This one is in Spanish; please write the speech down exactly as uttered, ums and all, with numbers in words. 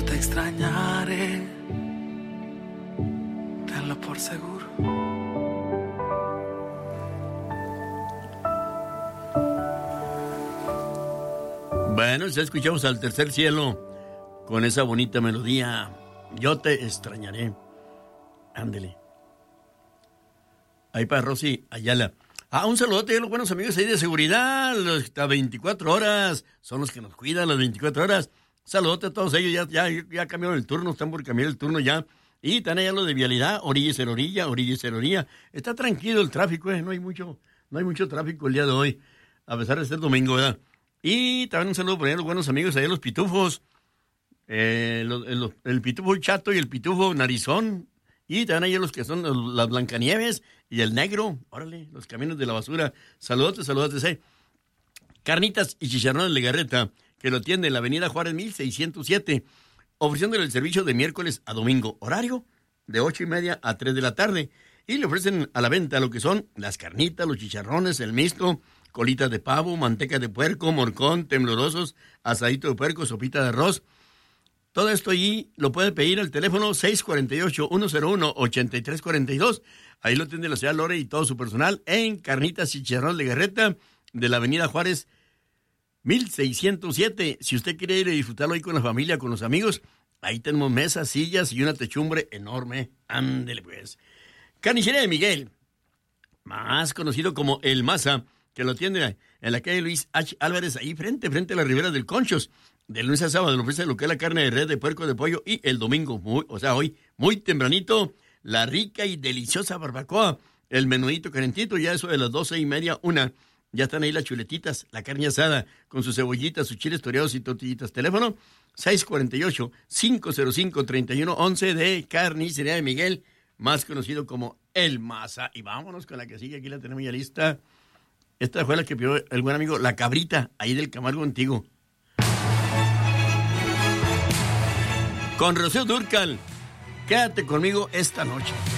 te extrañaré, tenlo por seguro. Bueno, ya escuchamos al Tercer Cielo con esa bonita melodía. Yo te extrañaré. Ándele. Ahí para Rosy Ayala. Ah, un saludote a los buenos amigos ahí de seguridad. Hasta veinticuatro horas. Son los que nos cuidan las veinticuatro horas. Saludote a todos ellos. Ya, ya, ya cambiaron el turno. Están por cambiar el turno ya. Y están allá lo de vialidad. Orilla y ser orilla. Orilla y ser orilla. Está tranquilo el tráfico, eh. No hay mucho, no hay mucho tráfico el día de hoy. A pesar de ser domingo, ¿verdad? Y también un saludo por ahí a los buenos amigos ahí, los pitufos. Eh, los, los, el pitufo chato y el pitufo narizón. Y también hay los que son los, las Blancanieves y el negro. Órale, los caminos de la basura. Saludotes, saludotes, eh. Carnitas y chicharrones Legarreta, que lo atiende en la avenida Juárez mil seiscientos siete, ofreciéndole el servicio de miércoles a domingo. Horario de ocho y media a tres de la tarde. Y le ofrecen a la venta lo que son las carnitas, los chicharrones, el mixto, colitas de pavo, manteca de puerco, morcón, temblorosos, asadito de puerco, sopita de arroz. Todo esto allí lo puede pedir al teléfono seis cuatro ocho, uno cero uno, ocho tres cuatro dos. Ahí lo tiene la señora Lore y todo su personal en Carnitas y Chicharrón Legarreta de la avenida Juárez mil seiscientos siete. Si usted quiere ir a disfrutarlo ahí con la familia, con los amigos, ahí tenemos mesas, sillas y una techumbre enorme. Ándele pues. Carnicería de Miguel, más conocido como El Maza, que lo atiende en la calle Luis H. Álvarez, ahí frente, frente a la ribera del Conchos. De lunes a sábado le ofrece lo que es la carne de res, de puerco, de pollo, y el domingo, muy, o sea, hoy, muy tempranito, la rica y deliciosa barbacoa, el menudito calentito, ya eso de las doce y media, una, ya están ahí las chuletitas, la carne asada, con sus cebollitas, sus chiles toreados y tortillitas. Teléfono seis cuatro ocho, cinco cero cinco, tres uno uno uno de Carnicería de Miguel, más conocido como El Maza. Y vámonos con la que sigue, aquí la tenemos ya lista. Esta fue la que pidió el buen amigo La Cabrita, ahí del Camargo Antiguo. Con Rocío Dúrcal, quédate conmigo esta noche.